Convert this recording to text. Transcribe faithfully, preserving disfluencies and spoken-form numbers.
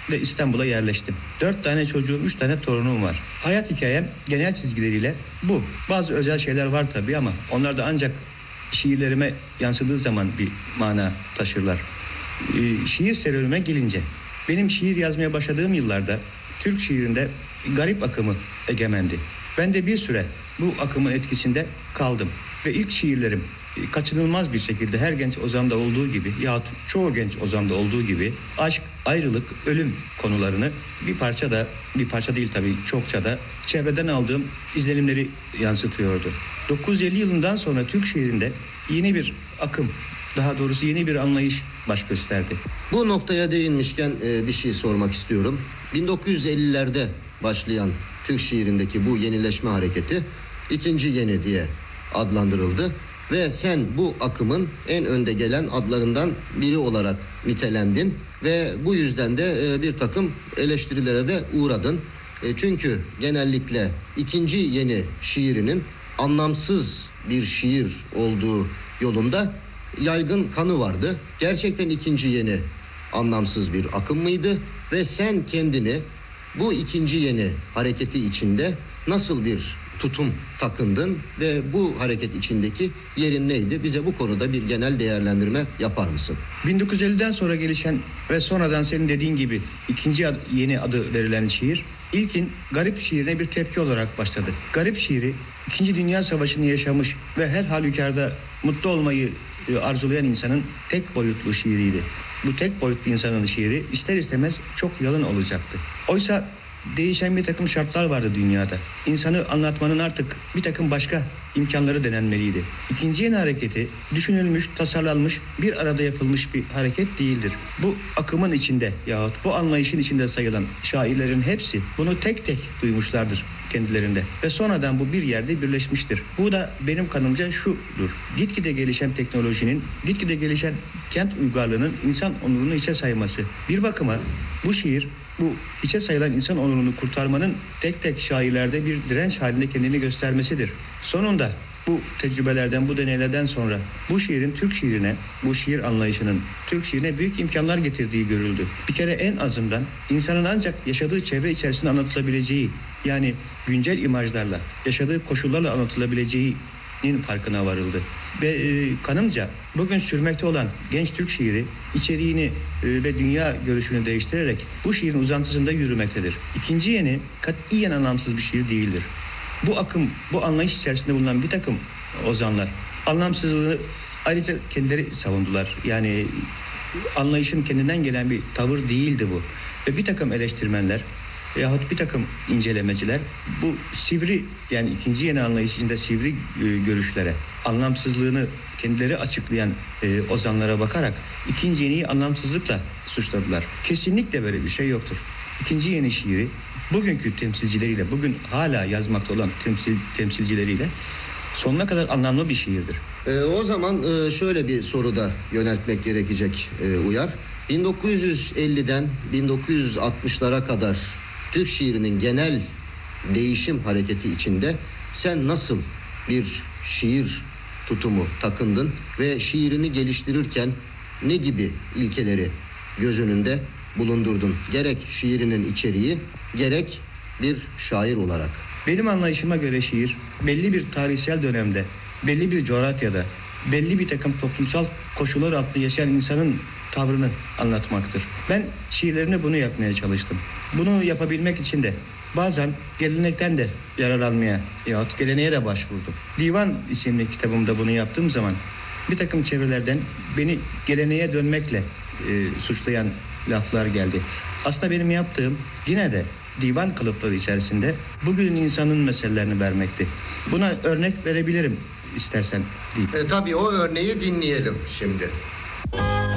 ve İstanbul'a yerleştim. Dört tane çocuğum, üç tane torunum var. Hayat hikayem genel çizgileriyle bu. Bazı özel şeyler var tabii ama onlar da ancak şiirlerime yansıdığı zaman bir mana taşırlar. Ee, şiir serüvenime gelince, benim şiir yazmaya başladığım yıllarda Türk şiirinde garip akımı egemendi. Ben de bir süre bu akımın etkisinde kaldım ve ilk şiirlerim kaçınılmaz bir şekilde her genç ozanda olduğu gibi yahut çoğu genç ozanda olduğu gibi aşk, ayrılık, ölüm konularını bir parça da, bir parça değil tabii çokça da çevreden aldığım izlenimleri yansıtıyordu. dokuz yüz elli yılından sonra Türk şiirinde yeni bir akım, daha doğrusu yeni bir anlayış baş gösterdi. Bu noktaya değinmişken e, bir şey sormak istiyorum. bin dokuz yüz ellilerde başlayan Türk şiirindeki bu yenileşme hareketi ikinci yeni diye adlandırıldı. Ve sen bu akımın en önde gelen adlarından biri olarak nitelendin ve bu yüzden de e, bir takım eleştirilere de uğradın. E, çünkü genellikle ikinci yeni şiirinin anlamsız bir şiir olduğu yolunda yaygın kanı vardı. Gerçekten ikinci yeni anlamsız bir akım mıydı ve sen kendini bu ikinci yeni hareketi içinde nasıl bir tutum takındın ve bu hareket içindeki yerin neydi? Bize bu konuda bir genel değerlendirme yapar mısın? bin dokuz yüz elliden sonra gelişen ve sonradan senin dediğin gibi ikinci ad, yeni adı verilen şiir, ilkin garip şiirine bir tepki olarak başladı. Garip şiiri İkinci Dünya Savaşı'nı yaşamış ve her halükarda mutlu olmayı arzulayan insanın tek boyutlu şiiriydi. Bu tek boyutlu insanın şiiri ister istemez çok yalın olacaktı. Oysa değişen bir takım şartlar vardı dünyada. İnsanı anlatmanın artık bir takım başka imkanları denenmeliydi. İkinci yeni hareketi düşünülmüş, tasarlanmış, bir arada yapılmış bir hareket değildir. Bu akımın içinde yahut bu anlayışın içinde sayılan şairlerin hepsi bunu tek tek duymuşlardır kendilerinde. Ve sonradan bu bir yerde birleşmiştir. Bu da benim kanımca şudur. Gitgide gelişen teknolojinin, gitgide gelişen kent uygarlığının insan onurunu içe sayması. Bir bakıma bu şiir, bu içe sayılan insan onurunu kurtarmanın tek tek şairlerde bir direnç halinde kendini göstermesidir. Sonunda bu tecrübelerden, bu deneylerden sonra bu şiirin Türk şiirine, bu şiir anlayışının Türk şiirine büyük imkanlar getirdiği görüldü. Bir kere en azından insanın ancak yaşadığı çevre içerisinde anlatılabileceği, yani güncel imajlarla, yaşadığı koşullarla anlatılabileceğinin farkına varıldı. Ve e, kanımca bugün sürmekte olan genç Türk şiiri içeriğini e, ve dünya görüşünü değiştirerek bu şiirin uzantısında yürümektedir. İkinci yeni katiyen anlamsız bir şiir değildir. Bu akım, bu anlayış içerisinde bulunan bir takım ozanlar anlamsızlığı ayrıca kendileri savundular. Yani anlayışın kendinden gelen bir tavır değildi bu. Ve bir takım eleştirmenler yahut bir takım incelemeciler bu sivri, yani ikinci yeni anlayış içinde sivri e, görüşlere, anlamsızlığını kendileri açıklayan e, ozanlara bakarak ikinci yeniyi anlamsızlıkla suçladılar. Kesinlikle böyle bir şey yoktur. İkinci yeni şiiri bugünkü temsilcileriyle, bugün hala yazmakta olan temsil, temsilcileriyle sonuna kadar anlamlı bir şiirdir. E, o zaman e, şöyle bir soru da yöneltmek gerekecek e, Uyar. bin dokuz yüz elliden bin dokuz yüz altmışlara kadar Türk şiirinin genel değişim hareketi içinde sen nasıl bir şiir tutumu takındın ve şiirini geliştirirken ne gibi ilkeleri göz önünde bulundurdun? Gerek şiirinin içeriği, gerek bir şair olarak. Benim anlayışıma göre şiir belli bir tarihsel dönemde, belli bir coğrafyada, belli bir takım toplumsal koşullar altında yaşayan insanın tavrını anlatmaktır. Ben şiirlerimde bunu yapmaya çalıştım. Bunu yapabilmek için de bazen gelenekten de yararlanmaya yahut geleneğe de başvurdum. Divan isimli kitabımda bunu yaptığım zaman bir takım çevrelerden beni geleneğe dönmekle e, suçlayan laflar geldi. Aslında benim yaptığım yine de divan kalıpları içerisinde bugünün insanın meselelerini vermekti. Buna örnek verebilirim istersen. E, tabii o örneği dinleyelim şimdi.